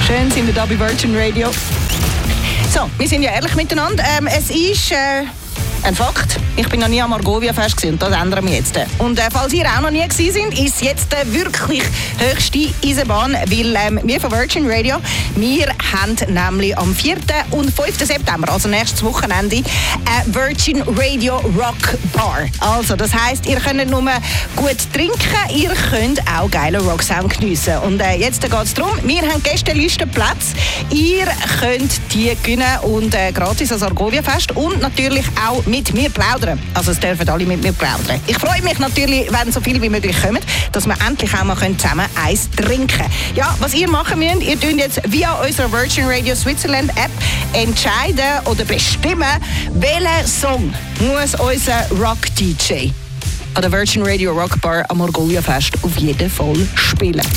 Schön sind wir da bei Virgin Radio. So, wir sind ja ehrlich miteinander. Es ist ein Fakt. Ich bin noch nie am Argovia-Fest gewesen, und das ändern wir jetzt. Und falls ihr auch noch nie gewesen seid, ist jetzt wirklich höchste Eisenbahn, weil wir von Virgin Radio, wir haben nämlich am 4. und 5. September, also nächstes Wochenende, eine Virgin Radio Rock Bar. Also, das heisst, ihr könnt nicht nur gut trinken, ihr könnt auch geilen Rocksound geniessen. Und jetzt geht es darum, wir haben Gästelistenplätze. Ihr könnt die gewinnen und gratis als Argovia-Fest und natürlich auch mit mir plaudern. Also es dürfen alle mit mir plaudern. Ich freue mich natürlich, wenn so viele wie möglich kommen, dass wir endlich auch mal zusammen eins trinken können. Ja, was ihr machen müsst, ihr könnt jetzt via unserer Virgin Radio Switzerland App entscheiden oder bestimmen, welchen Song muss unser Rock-DJ an der Virgin Radio Rock Bar am Argovia Fest auf jeden Fall spielen.